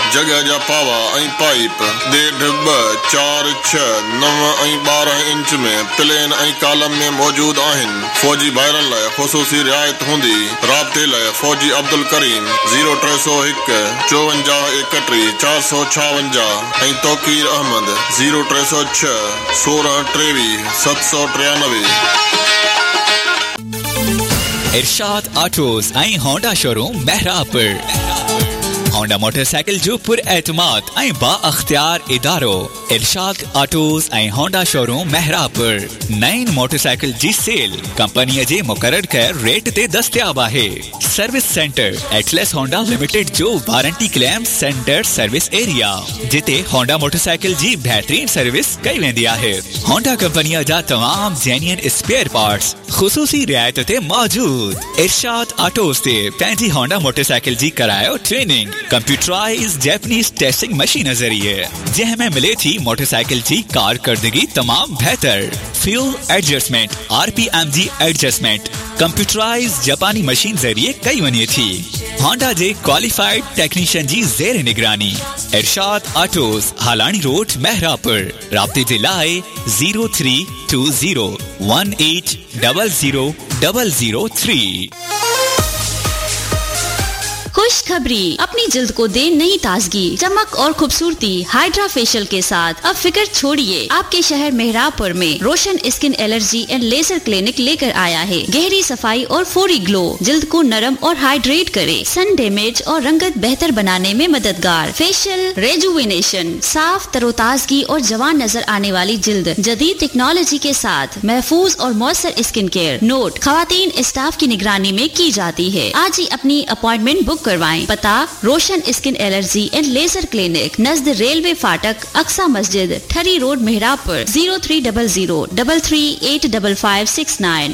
जगह जा पावा ऐं पाइप 1.5, 4, 6, 9 ऐं 12 इंच में प्लेन ऐं कॉलम में मौजूद आहिनि। फौजी भाइरनि लाइ ख़ुसूसी रियायत हूंदी। राब्ते लाइ फौजी अब्दुल करीम 0301 54 31 456 ऐं तौकीर अहमद 0306 16 23 793। इरशाद ऑटोज ऐं होंडा शोरूम महरापुर। होंडा मोटरसाइकिल जो पुर एतमाद ऐं बाअख्तियार इदारो इरशाद ऑटोज ऐं होंडा शोरूम महरापुर। नईं मोटरसाइकिल जी सेल कंपनी जे मुकर्रर कर रेट ते दस्तयाब आहे। Service centre Atlas Honda limited जो warranty claim centre service area जिते होंडा मोटरसाइकिल जी बेहतरीन सर्विस कई वेंदी आहे। होंडा कंपनी जा तमाम जेन्युइन स्पेयर पार्ट्स ख़ुसूसी रियायत ते मौजूद। इरशाद ऑटोज ते पंहिंजी होंडा मोटरसाइकिल जी करायो training computerise Japanese testing machine जरिए जंहिंमें मिले थी मोटरसाइकिल जी कारकर्दगी तमाम बेहतर। Fuel adjustment RPMG adjustment computerise जापानी मशीन जरिए कई वनी थी। होंडा जे क्वालिफाइड टेक्नीशियन जी जेर निगरानी। इरशाद ऑटोज हालानी रोड महरापुर। राब्ते जे लाए 0320 18 00 003। खुशखबरी, अपनी जिल्द को दे नई ताजगी, चमक और खूबसूरती हाइड्रा फेशियल के साथ। अब फिक्र छोड़िए, आपके शहर मेहरापुर में रोशन skin allergy and laser clinic लेकर आया है। गहरी सफाई और फौरी ग्लो, जिल्द को नरम और हाइड्रेट करे, सन डैमेज और रंगत बेहतर बनाने में मददगार। फेशियल रेजुविनेशन, साफ तरोताजगी और जवान नजर आने वाली जिल्द जदीद टेक्नोलॉजी के साथ महफूज और मौसर स्किन केयर। नोट, खवातीन स्टाफ की निगरानी में की जाती है। आज ही अपनी अपॉइंटमेंट बुक करवाएं। पता रोशन skin allergy and laser clinic, Najd railway फाटक, अक्सा मस्जिद, ठरी रोड, मेहरापुर। 0300 33855569।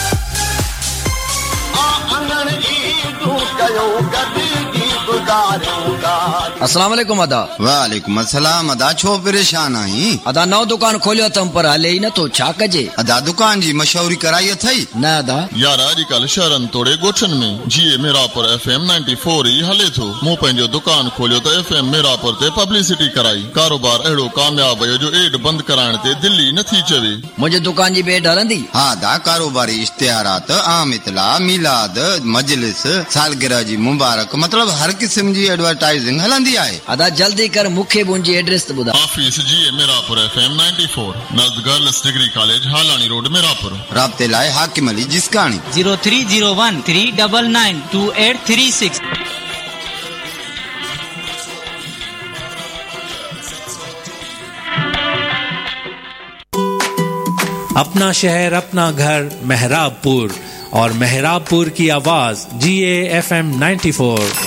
अस्सलाम वालेकुम अदा। वालेकुम अस्सलाम अदा। छो परेशान आई? अदा नौ दुकान खोलियो तम पर हले ही न तो छा कजे? अदा दुकान जी मशहूरी कराई थई न अदा यार अॼुकल्ह शहरनि तोड़े ॻोठनि में जीए मेरापुर FM 94 ही हले थो। मूं पंहिंजो दुकान खोलियो त FM मेरापुर ते पब्लिसिटी कराई। कारोबार अहिड़ो कामयाब हो जो एड बंद कराइण ते दिल्ली नथी चवे। मुझे दुकान जी बेड हलंदी? हाँ दा, कारोबारी इश्तिहारात, आम इतला, मिलाद, मजलिस, सालगिरह जी मुबारक, मतलब हर किस्म जी एडवर्टाइजिंग हलंदी आहे। अदा जल्दी कर, मुखे मुंहिंजी एड्रेस तो ॿुधा। ऑफिस जीए Merapur FM 94 नज़द girls degree college हालानी road Merapur. राब्ते लाए हाकिम अली जिसकानी 0301 399 2836। अपना शहर अपना घर मेहराबपुर और मेहराबपुर की आवाज GA FM 94।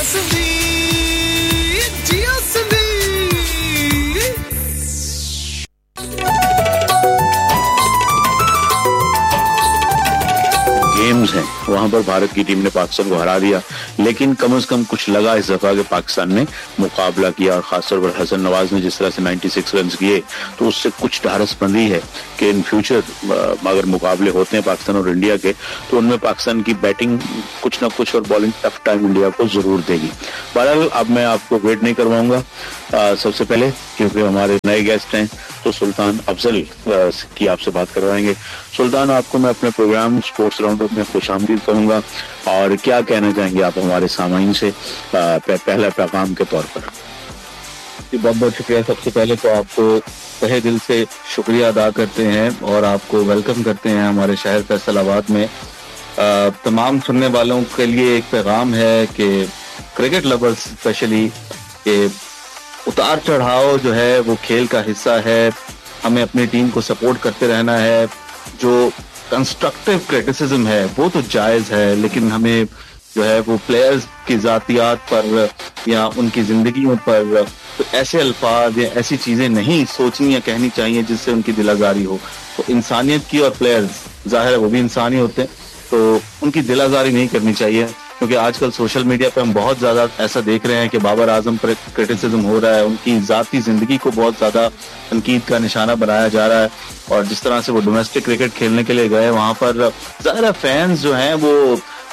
गेम्स हैं वहां पर भारत की टीम ने पाकिस्तान को हरा दिया, लेकिन कम से कम कुछ लगा इस दफा के पाकिस्तान ने मुकाबला किया और खासतौर पर हसन नवाज ने जिस तरह से 96 रन किए तो उससे कुछ ढारस बंदी है कि इन फ्यूचर अगर मुकाबले होते हैं पाकिस्तान और इंडिया के तो उनमें पाकिस्तान की बैटिंग कुछ ना कुछ और बॉलिंग टफ टाइम इंडिया को जरूर देगी। बहरहाल अब मैं आपको वेट नहीं करवाऊंगा। सबसे पहले क्योंकि हमारे नए गेस्ट हैं तो सुल्तान अफजल की आपसे बात करवाएंगे। सुल्तान, आपको मैं अपने प्रोग्राम स्पोर्ट्स राउंडअप में खुशामदीद कहूंगा और क्या कहना चाहेंगे आप हमारे सामाइन से पहला पैगाम के तौर पर? बहुत बहुत शुक्रिया। सबसे पहले तो आपको तहे दिल से शुक्रिया अदा करते हैं और आपको वेलकम करते हैं हमारे शहर फैसलाबाद में। तमाम सुनने वालों के लिए एक पैगाम है कि क्रिकेट लवर्स स्पेशली के उतार चढ़ाव जो है वो खेल का हिस्सा है। हमें अपनी टीम को सपोर्ट करते रहना है। जो कंस्ट्रक्टिव क्रिटिसिज्म है वो तो जायज़ है, लेकिन हमें जो है वो प्लेयर्स की ज़ातियात पर या उनकी ज़िंदगियों पर तो ऐसे अल्फाज या ऐसी चीज़ें नहीं सोचनी या कहनी चाहिए जिससे उनकी दिलाजारी हो। तो इंसानियत की, और प्लेयर्स ज़ाहिर है वो भी इंसान ही होते हैं, तो उनकी दिलाजारी नहीं करनी चाहिए। क्योंकि आजकल सोशल मीडिया पे हम बहुत ज़्यादा ऐसा देख रहे हैं कि बाबर आजम पर क्रिटिसिज्म हो रहा है, उनकी ज़ाती ज़िंदगी को बहुत ज़्यादा तनकीद का निशाना बनाया जा रहा है। और जिस तरह से वो डोमेस्टिक क्रिकेट खेलने के लिए गए वहाँ पर ज़ाहिर फैंस जो हैं वो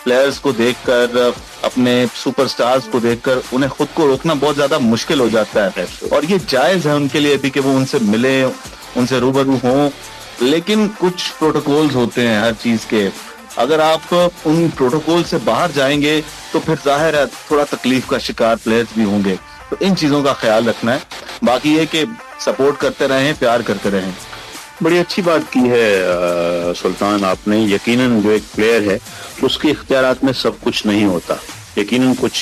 प्लेयर्स को देखकर, अपने सुपरस्टार्स को देखकर उन्हें खुद को रोकना बहुत ज्यादा मुश्किल हो जाता है। और ये जायज है उनके लिए भी कि वो उनसे मिले, उनसे रूबरू हों, लेकिन कुछ प्रोटोकॉल्स होते हैं हर चीज के। अगर आप उन प्रोटोकॉल से बाहर जाएंगे तो फिर जाहिर है थोड़ा तकलीफ का शिकार प्लेयर्स भी होंगे। तो इन चीजों का ख्याल रखना है। बाकी ये कि सपोर्ट करते रहें, प्यार करते रहें। बड़ी अच्छी बात की है सुल्तान आपने। यकीनन जो एक प्लेयर है उसके इख्तियारात में सब कुछ नहीं होता, यकीनन कुछ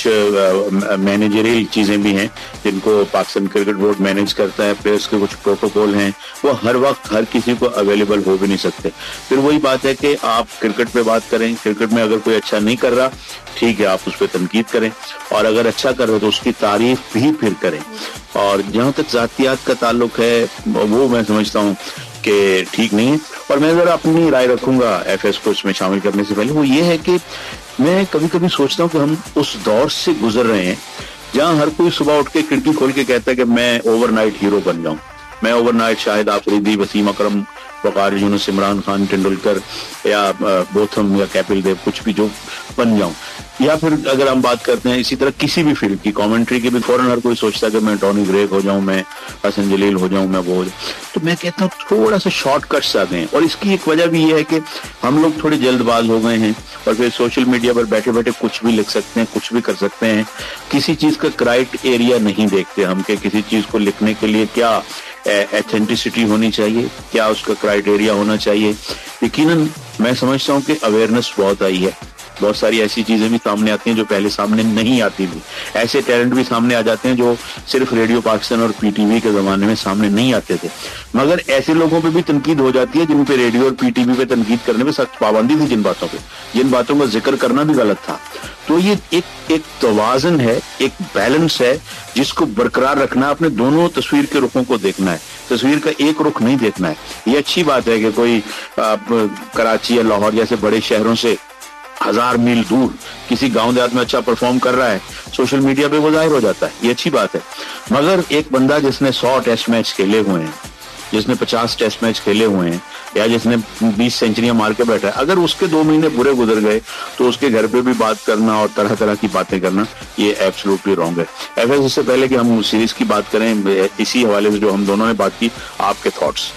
मैनेजरियल चीजें भी हैं जिनको पाकिस्तान क्रिकेट बोर्ड मैनेज करता है। प्लेयर्स के कुछ प्रोटोकॉल हैं, वो हर वक्त हर किसी को अवेलेबल हो भी नहीं सकते। फिर वही बात है कि आप क्रिकेट पे बात करें, क्रिकेट में अगर कोई अच्छा नहीं कर रहा, ठीक है, आप उस पर तनकीद करें, और अगर अच्छा कर रहे हो तो उसकी तारीफ भी फिर करें। और जहां तक जातियात का ताल्लुक है वो मैं समझता हूँ कि ठीक नहीं है। और मैं जरा अपनी राय रखूंगा एफएस को इसमें शामिल करने से पहले, वो ये है कि मैं कभी कभी सोचता हूँ कि हम उस दौर से गुजर रहे हैं जहां हर कोई सुबह उठ के खिड़की खोल के कहता है कि मैं ओवरनाइट हीरो बन जाऊं, मैं ओवरनाइट शाहिद आफरीदी, वसीम अकरम, वकार यूनुस, इमरान खान, तेंदुलकर या बोथम या कपिल देव, कुछ भी जो बन जाऊं। या फिर अगर हम बात करते हैं इसी तरह किसी भी फील्ड की, कमेंट्री की भी फौरन हर कोई सोचता है कि मैं टॉनी ग्रेग हो जाऊं, मैं हसन जलील हो जाऊं, मैं वो हो जाऊं। तो मैं कहता हूँ थोड़ा सा शॉर्टकट्स आ गए हैं, और इसकी एक वजह भी ये है कि हम लोग थोड़े जल्दबाज हो गए हैं और फिर सोशल मीडिया पर बैठे बैठे कुछ भी लिख सकते हैं, कुछ भी कर सकते हैं। किसी चीज का क्राइट एरिया नहीं देखते हम कि किसी चीज को लिखने के लिए क्या एथेंटिसिटी होनी चाहिए, क्या उसका क्राइटेरिया होना चाहिए। यकीनन मैं समझता हूँ कि अवेयरनेस बहुत आई है, बहुत सारी ऐसी चीजें भी सामने आती हैं जो पहले सामने नहीं आती थी। ऐसे टैलेंट भी सामने आ जाते हैं जो सिर्फ रेडियो पाकिस्तान और पीटीवी के जमाने में सामने नहीं आते थे। मगर ऐसे लोगों पे भी तनकीद हो जाती है जिन पे रेडियो और पीटीवी पे तनकीद करने में सख्त पाबंदी थी, जिन बातों का जिक्र करना भी गलत था। तो ये एक तवाज़ुन है, एक बैलेंस है जिसको बरकरार रखना है। अपने दोनों तस्वीर के रुखों को देखना है, तस्वीर का एक रुख नहीं देखना है। ये अच्छी बात है कि कोई कराची या लाहौर जैसे बड़े शहरों से 1000 मील दूर किसी गांव देहात में अच्छा परफॉर्म कर रहा है, सोशल मीडिया पे वो जाहिर हो जाता है, ये अच्छी बात है। मगर एक बंदा जिसने 100 टेस्ट मैच खेले हुए हैं, जिसने 50 टेस्ट मैच खेले हुए हैं, या जिसने 20 सेंचुरियां मार के बैठा है, अगर उसके 2 महीने बुरे गुजर गए तो उसके घर पे भी बात करना और तरह तरह की बातें करना ये एब्सोल्युटली रॉन्ग है। एफएस, इससे पहले कि हम सीरीज की बात करें, इसी हवाले से जो हम दोनों ने बात की, आपके थॉट्स।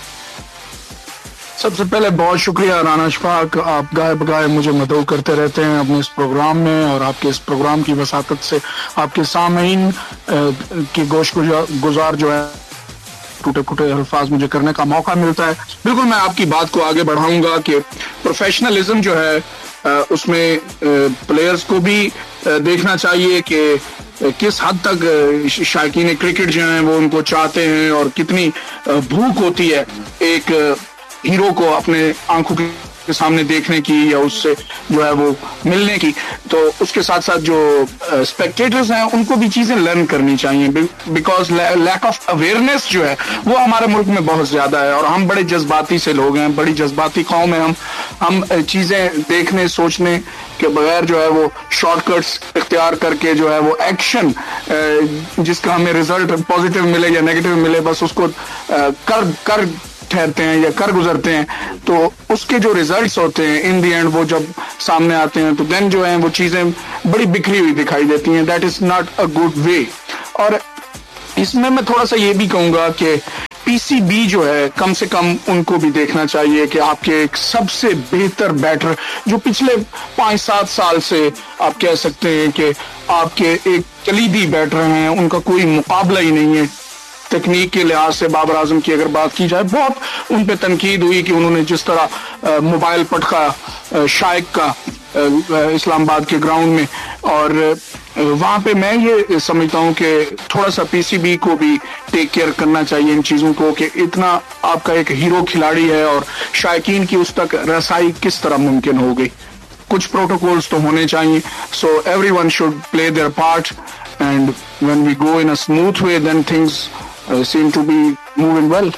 सबसे पहले बहुत शुक्रिया राना अशफाक, आप गाय बगाए मुझे मदऊ करते रहते हैं अपने इस प्रोग्राम में, और आपके इस प्रोग्राम की वसातत से आपके सामीन की गोश गुजार जो है टूटे फूटे अल्फाज मुझे करने का मौका मिलता है। बिल्कुल मैं आपकी बात को आगे बढ़ाऊंगा कि प्रोफेशनलिज्म जो है उसमें प्लेयर्स को भी देखना चाहिए कि किस हद तक शायकीन क्रिकेट जो है वो उनको चाहते हैं और कितनी भूख होती है एक हीरो को अपने आंखों के सामने देखने की या उससे जो है वो मिलने की। तो उसके साथ साथ जो स्पेक्टेटर्स हैं उनको भी चीजें लर्न करनी चाहिए, बिकॉज लैक ऑफ अवेयरनेस जो है वो हमारे मुल्क में बहुत ज्यादा है, और हम बड़े जज्बाती से लोग हैं, बड़ी जज्बाती कौम है। हम चीजें देखने सोचने के बगैर जो है वो शॉर्टकट्स इख्तियार करके जो है वो एक्शन जिसका हमें रिजल्ट पॉजिटिव मिले या नेगेटिव मिले, बस उसको कर ठहरते हैं या कर गुजरते हैं। तो उसके जो रिजल्ट्स होते हैं इन दी एंड वो जब सामने आते हैं तो देन जो है वो चीजें बड़ी बिखरी हुई दिखाई देती हैं। That is not a good way. और इसमें मैं थोड़ा सा ये भी कहूंगा कि पीसीबी जो है कम से कम उनको भी देखना चाहिए कि आपके एक सबसे बेहतर बैटर जो पिछले 5-7 साल से आप कह सकते हैं कि आपके एक कलीदी बैटर हैं, उनका कोई मुकाबला ही नहीं है। तकनीक के लिहाज से बाबर आजम की अगर बात की जाए, बहुत उन पे तनकीद हुई कि उन्होंने जिस तरह मोबाइल पटका शाइक का इस्लामाबाद के ग्राउंड में, और वहां पे मैं ये समझता हूँ कि थोड़ा सा पीसीबी को भी टेक केयर करना चाहिए इन चीजों को कि इतना आपका एक हीरो खिलाड़ी है और शायकीन की उस तक रसाई किस तरह मुमकिन हो गई। कुछ प्रोटोकॉल्स तो होने चाहिए। So everyone should play there part, and when we go in a smooth way then things seem to be moving well.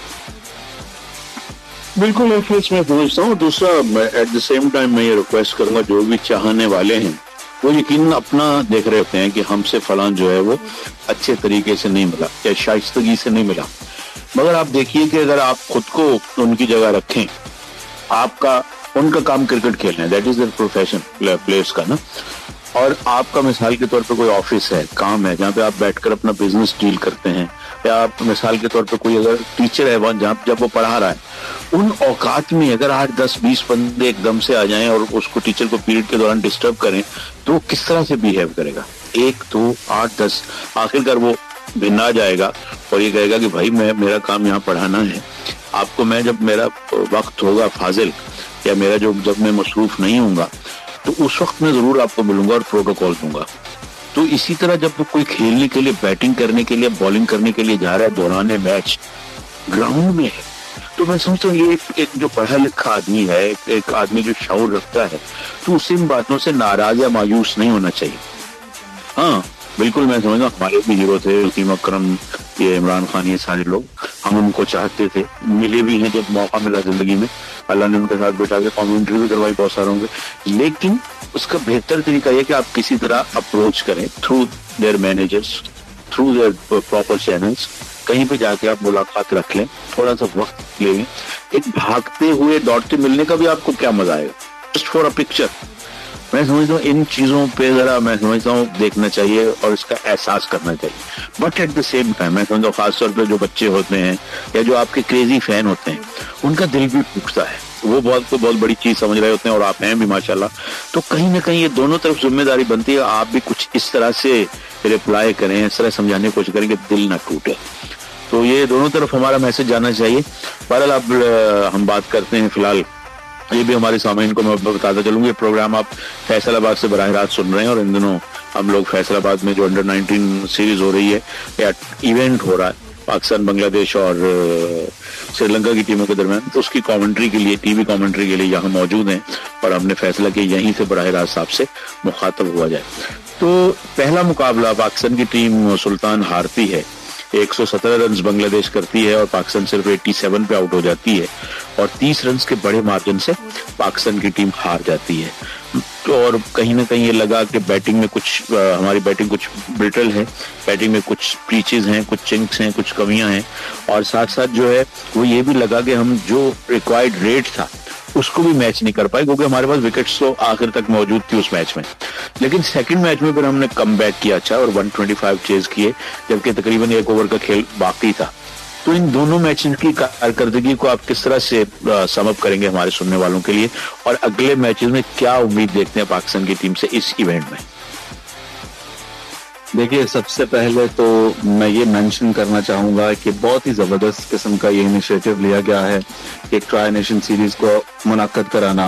बिल्कुल मैं समझता हूँ। दूसरा, एट द सेम टाइम मैं ये रिक्वेस्ट करूंगा, जो भी चाहने वाले हैं वो यकीनन अपना देख रहे होते हैं कि हमसे फलां जो है वो अच्छे तरीके से नहीं मिला या शाइस्तगी से नहीं मिला। मगर आप देखिए कि अगर आप खुद को उनकी जगह रखें, आपका उनका काम क्रिकेट खेलना है, that is their profession players का ना। और आपका मिसाल के तौर पे कोई ऑफिस है, काम है जहाँ पे आप बैठकर अपना बिजनेस डील करते हैं, या आप मिसाल के तौर पे कोई अगर टीचर है वहाँ जहाँ जब वो पढ़ा रहा है, उन औकात में अगर 8, 10, 20 बंदे एकदम से आ जाएं और उसको टीचर को पीरियड के दौरान डिस्टर्ब करें तो किस तरह से बिहेव करेगा? 1, 2, 8, 10 आखिरकार वो भिन्ना जाएगा और ये कहेगा कि भाई मेरा काम यहाँ पढ़ाना है, आपको मैं जब मेरा वक्त होगा फाजिल या मेरा जब मैं मसरूफ नहीं होऊंगा तो उस वक्त मैं जरूर आपको मिलूंगा और प्रोटोकॉल दूंगा। तो इसी तरह जब कोई खेलने के लिए, बैटिंग करने के लिए, बॉलिंग करने के लिए जा रहा है दौरान मैच ग्राउंड में है, तो मैं समझता हूँ ये एक जो पढ़ा लिखा आदमी है, एक आदमी जो शऊर रखता है, तो उसे इन बातों से नाराज या मायूस नहीं होना चाहिए। हाँ बिल्कुल, मैं समझता हूँ हमारे भी हीरो थे, वसीम अकरम, ये इमरान खान, ये सारे लोग, हम उनको चाहते थे, मिले भी हैं जब मौका मिला जिंदगी में, अल्लाह ने उनके साथ बैठा के कमेंट्री भी करवाई बहुत सारों के। लेकिन उसका बेहतर तरीका यह कि आप किसी तरह अप्रोच करें through their managers, through their proper channels, कहीं पे जाके आप मुलाकात रख लें, थोड़ा सा वक्त ले लें। एक भागते हुए दौड़ते मिलने का भी आपको क्या मजा आएगा, जस्ट फॉर अ पिक्चर। मैं समझता हूँ इन चीजों पे जरा मैं समझता हूँ देखना चाहिए और इसका एहसास करना चाहिए। But at the same time मैं समझता हूँ खासतौर पे जो बच्चे होते हैं या जो आपके क्रेजी फैन होते हैं, उनका दिल भी टूटता है, वो बहुत बड़ी चीज समझ रहे होते हैं और आप हैं भी माशाल्लाह। तो कहीं ना कहीं ये दोनों तरफ जिम्मेदारी बनती है, आप भी कुछ इस तरह से रिप्लाई करें, इस तरह समझाने की कोशिश करें कि दिल ना टूटे। तो ये दोनों तरफ हमारा मैसेज जाना चाहिए। बहरहाल अब हम बात करते हैं, फिलहाल ये भी हमारे सामईन को मैं बताता चलूंगा, ये प्रोग्राम आप फैसलाबाद से बराह रास्त सुन रहे हैं और इन दिनों हम लोग फैसलाबाद में जो अंडर 19 सीरीज हो रही है या इवेंट हो रहा है पाकिस्तान, बांग्लादेश और श्रीलंका की टीमों के दरमियान, तो उसकी कमेंट्री के लिए, टीवी कमेंट्री के लिए यहाँ मौजूद हैं और हमने फैसला किया यहीं से बराह रास्त आपसे मुखातब हुआ जाए। तो पहला मुकाबला पाकिस्तान की टीम सुल्तान हारती है, 117 रन बांग्लादेश करती है और पाकिस्तान सिर्फ 87 पे आउट हो जाती है और 30 रन के बड़े मार्जिन से पाकिस्तान की टीम हार जाती है। और कहीं ना कहीं ये लगा कि बैटिंग में कुछ हमारी बैटिंग कुछ ब्रिटल है, बैटिंग में कुछ पीचेस हैं, कुछ चिंक्स हैं, कुछ कमियां हैं और साथ साथ जो है वो ये भी लगा कि हम जो रिक्वायर्ड रेट था उसको भी मैच नहीं कर पाए, क्योंकि हमारे पास विकेट्स तो आखिर तक मौजूद थी उस मैच में। लेकिन सेकंड मैच में फिर हमने कम बैक किया अच्छा और 125 चेज किए, जबकि तकरीबन 1 ओवर का खेल बाकी था। तो इन दोनों मैचेस की कारकर्दगी को आप किस तरह से सम अप करेंगे हमारे सुनने वालों के लिए, और अगले मैचेस में क्या उम्मीद देखते हैं पाकिस्तान की टीम से इस इवेंट में? देखिए, सबसे पहले तो मैं ये मेंशन करना चाहूंगा कि बहुत ही जबरदस्त किस्म का ये इनिशिएटिव लिया गया है कि एक ट्राई नेशन सीरीज को मुनक्कद कराना।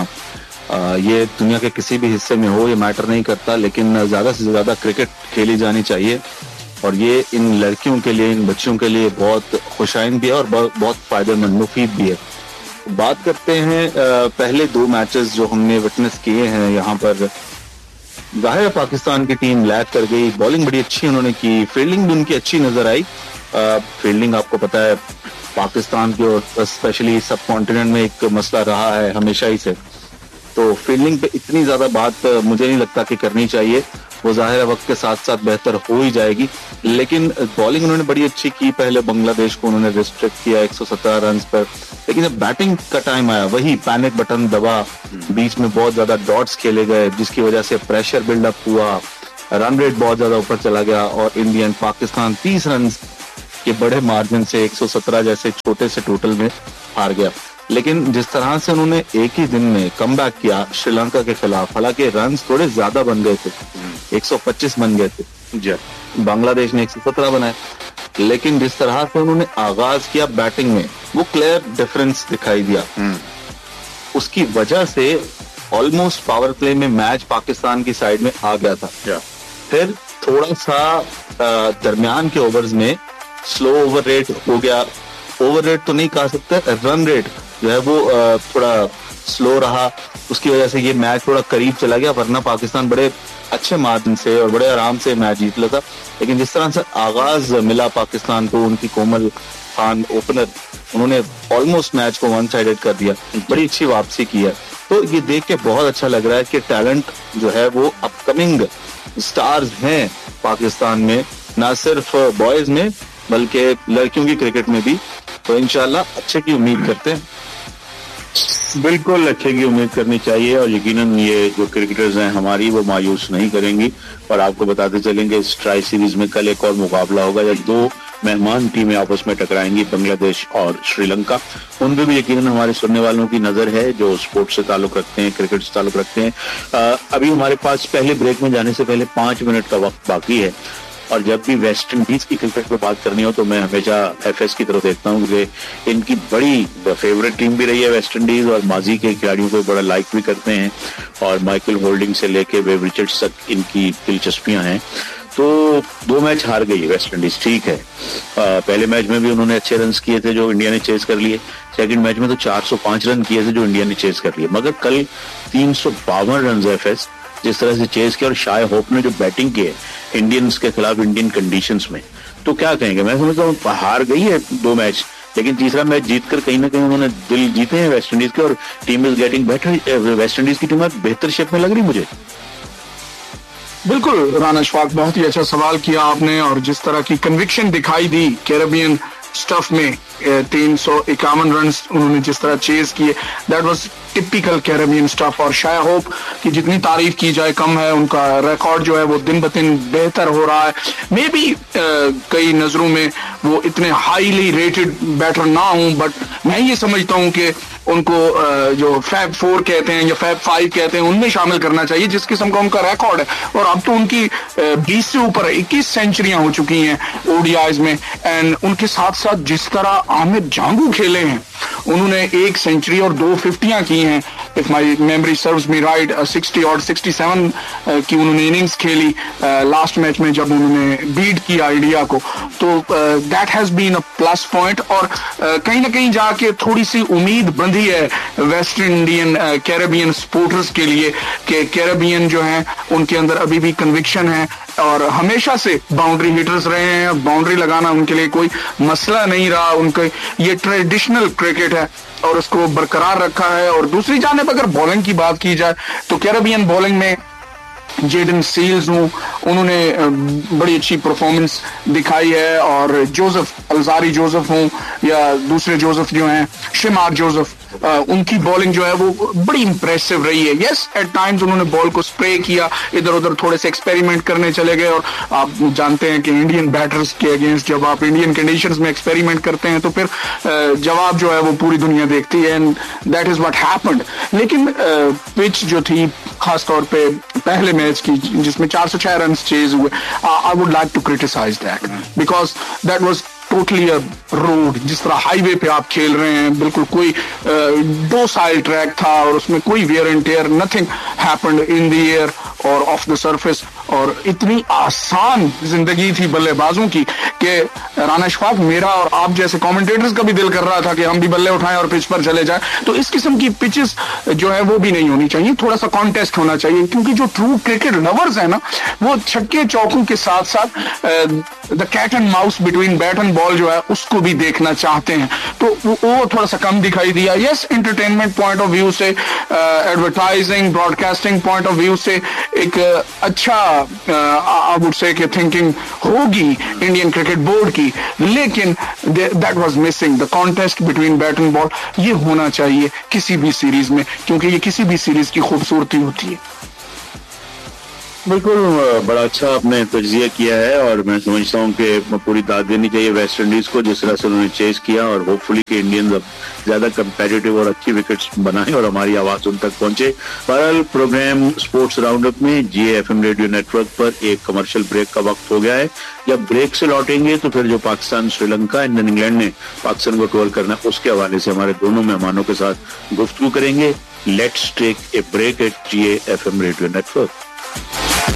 ये दुनिया के किसी भी हिस्से में हो, ये मैटर नहीं करता, लेकिन ज्यादा से ज्यादा क्रिकेट खेली जानी चाहिए और ये इन लड़कियों के लिए, इन बच्चों के लिए बहुत खुशाइन भी है और बहुत फायदेमंद, मुफीद भी है। बात करते हैं पहले 2 मैचेस जो हमने विटनेस किए हैं यहाँ पर, जाहिर पाकिस्तान की टीम लैग कर गई, बॉलिंग बड़ी अच्छी उन्होंने की, फील्डिंग भी उनकी अच्छी नजर आई। फील्डिंग आपको पता है पाकिस्तान की और स्पेशली सब कॉन्टिनेंट में एक मसला रहा है हमेशा ही से, तो फील्डिंग पे इतनी ज्यादा बात मुझे नहीं लगता कि करनी चाहिए, वो जाहिर है वक्त के साथ साथ बेहतर हो ही जाएगी। लेकिन बॉलिंग उन्होंने बड़ी अच्छी की, पहले बांग्लादेश को उन्होंने रिस्ट्रिक्ट किया 117 रन पर, लेकिन जब बैटिंग का टाइम आया वही पैनिक बटन दबा, बीच में बहुत ज्यादा डॉट्स खेले गए जिसकी वजह से प्रेशर बिल्डअप हुआ, रन रेट बहुत ज्यादा ऊपर चला गया और इन दी एंड पाकिस्तान 30 रन के बड़े मार्जिन से 117 जैसे छोटे से टोटल में हार गया। लेकिन जिस तरह से उन्होंने एक ही दिन में कमबैक किया श्रीलंका के खिलाफ, हालांकि रन थोड़े ज्यादा बन गए थे, 125 बन गए थे, बांग्लादेश ने 117 बनाए, लेकिन जिस तरह से उन्होंने आगाज किया बैटिंग में, वो क्लियर डिफरेंस दिखाई दिया। उसकी वजह से ऑलमोस्ट पावर प्ले में मैच पाकिस्तान की साइड में आ गया था। फिर थोड़ा सा दरमियान के ओवर्स में स्लो ओवर रेट हो गया, ओवर रेट तो नहीं कह सकते, रन रेट जो है वो थोड़ा स्लो रहा, उसकी वजह से ये मैच थोड़ा करीब चला गया, वरना पाकिस्तान बड़े अच्छे मार्जिन से और बड़े आराम से मैच जीत लेता। लेकिन जिस तरह से आगाज मिला पाकिस्तान को, उनकी कोमल खान ओपनर, उन्होंने ऑलमोस्ट मैच को वन साइडेड कर दिया, बड़ी अच्छी वापसी की है। तो ये देख के बहुत अच्छा लग रहा है कि टैलेंट जो है वो अपकमिंग स्टार्स हैं पाकिस्तान में, ना सिर्फ बॉयज में बल्कि लड़कियों की क्रिकेट में भी। तो इंशाल्लाह अच्छे की उम्मीद करते हैं। बिल्कुल अच्छे की उम्मीद करनी चाहिए और यकीनन ये जो क्रिकेटर्स हैं हमारी वो मायूस नहीं करेंगी। और आपको बताते चलेंगे इस ट्राई सीरीज में कल एक और मुकाबला होगा जब दो मेहमान टीमें आपस में टकराएंगी, बांग्लादेश और श्रीलंका। उन पे भी यकीनन हमारे सुनने वालों की नजर है जो स्पोर्ट्स से ताल्लुक रखते हैं, क्रिकेट से ताल्लुक रखते हैं। अभी हमारे पास पहले ब्रेक में जाने से पहले 5 मिनट का वक्त बाकी है और जब भी वेस्ट इंडीज की क्रिकेट पे बात करनी हो तो मैं हमेशा एफएस की तरफ देखता हूँ क्योंकि इनकी बड़ी फेवरेट टीम भी रही है वेस्ट इंडीज और माजी के खिलाड़ियों को बड़ा लाइक भी करते हैं और माइकल होल्डिंग से लेके वेव रिचर्ड्स तक इनकी दिलचस्पियां हैं। तो 2 मैच हार गई वेस्ट इंडीज, ठीक है। पहले मैच में भी उन्होंने अच्छे रन किए थे जो इंडिया ने चेज कर लिए, सेकंड मैच में तो 405 रन किए थे जो इंडिया ने चेज कर लिए, मगर कल 352 रन एफएस जिस तरह से चेज किया और शाय होप ने जो बैटिंग की है इंडियंस के खिलाफ इंडियन कंडीशंस में, तो क्या कहेंगे। मैं समझता हूँ हार गई है 2 मैच लेकिन तीसरा मैच जीतकर कहीं ना कहीं उन्होंने दिल जीते हैं वेस्ट इंडीज के और team is getting better. West Indies की टीम बेहतर शेप में लग रही मुझे। बिल्कुल राना अशफाक, बहुत ही अच्छा सवाल किया आपने और जिस तरह की कन्विक्शन दिखाई दी कैरेबियन स्टफ में 351 रन उन्होंने जिस तरह चेज किए, that was typical Caribbean stuff. और शाय होप की जितनी तारीफ की जाए कम है, उनका रिकॉर्ड जो है वो दिन ब दिन बेहतर हो रहा है। मे बी कई नजरों में वो इतने हाईली रेटेड बैटर ना हूं, बट मैं ये समझता हूं कि उनको जो फैब 4 कहते हैं या फैब 5 कहते हैं उनमें शामिल करना चाहिए जिस किस्म का उनका रिकॉर्ड है। और अब तो उनकी 20 से ऊपर 21 सेंचुरियां हो चुकी हैं ओडीआईज में। एंड उनके साथ साथ जिस तरह आमिर जांगू खेले हैं, उन्होंने 1 सेंचुरी और 2 50 की हैं, if my memory serves me right. 60 और 67 की उन्होंने इनिंग्स खेली लास्ट मैच में जब उन्होंने बीट किया इंडिया को, तो that has been a plus point. और कहीं ना कहीं जाके थोड़ी सी उम्मीद बंधी है वेस्ट इंडियन कैरेबियन सपोर्टर्स के लिए कि कैरेबियन जो हैं उनके अंदर अभी भी कन्विक्शन है और हमेशा से बाउंड्री हिटर्स रहे हैं। बाउंड्री लगाना उनके लिए कोई मसला नहीं रहा, उनका ये ट्रेडिशनल क्रिकेट है और उसको बरकरार रखा है। और दूसरी जानिब अगर बॉलिंग की बात की जाए तो कैरेबियन बॉलिंग में जेडन सील्स हूँ, उन्होंने बड़ी अच्छी परफॉर्मेंस दिखाई है। और जोसेफ अलजारी जोसेफ हूँ या दूसरे जोसेफ जो हैं शिमार जोसेफ, उनकी बॉलिंग जो है वो बड़ी इंप्रेसिव रही है। यस, एट टाइम्स उन्होंने बॉल को स्प्रे किया, इधर उधर थोड़े से एक्सपेरिमेंट करने चले गए। और आप जानते हैं कि इंडियन बैटर्स के अगेंस्ट जब आप इंडियन कंडीशंस में एक्सपेरिमेंट करते हैं तो फिर जवाब जो है वो पूरी दुनिया देखती है, and that is what happened. लेकिन पिच जो थी खासतौर पे पहले मैच की जिसमें 406 रन चेज हुए, I would like to criticise that because that was totally a road. जिस तरह हाईवे पे आप खेल रहे हैं, बिल्कुल कोई 2 साइड ट्रैक था और उसमें कोई where and tear, nothing happened in the air और ऑफ द सरफेस। और इतनी आसान जिंदगी थी बल्लेबाजों की कि राना अशफाक, मेरा और आप जैसे कमेंटेटर्स का भी दिल कर रहा था कि हम भी बल्ले उठाएं और पिच पर चले जाएं। तो इस किस्म की पिचेस जो है वो भी नहीं होनी चाहिए, थोड़ा सा कॉन्टेस्ट होना चाहिए, क्योंकि जो ट्रू क्रिकेट लवर्स है ना, वो छक्के चौकों के साथ साथ the cat and mouse between bat and ball जो है उसको भी देखना चाहते हैं। तो वो थोड़ा सा कम दिखाई दिया। Yes, entertainment point of view से, advertising broadcasting point of view से एक अच्छा आई वुड से कि थिंकिंग होगी इंडियन क्रिकेट बोर्ड की, लेकिन that was missing the contest between bat and ball. ये होना चाहिए किसी भी सीरीज में, क्योंकि ये किसी भी सीरीज की खूबसूरती होती है। बिल्कुल, बड़ा अच्छा आपने तज्जिया किया है और मैं समझता हूँ कि पूरी दाद देनी चाहिए वेस्ट इंडीज को जिस तरह से उन्होंने चेज किया और होपफुली कि इंडियंस अब ज्यादा कंपेटिटिव और अच्छी विकेट्स बनाएं और हमारी आवाज उन तक पहुंचे। बहरहाल, प्रोग्राम स्पोर्ट्स राउंड अप में GFM रेडियो नेटवर्क पर एक कमर्शियल ब्रेक का वक्त हो गया है। जब ब्रेक से लौटेंगे तो फिर जो पाकिस्तान श्रीलंका इंडियन इंग्लैंड ने पाकिस्तान को टोल करना है उसके हवाले से हमारे दोनों मेहमानों के साथ गुफ्तगू करेंगे। Let's take a break at GFM radio network.